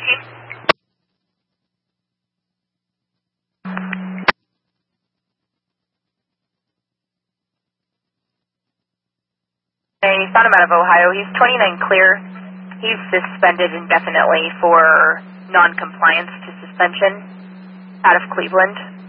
They found him out of Ohio. He's 29 clear. He's suspended indefinitely for non-compliance to suspension out of Cleveland.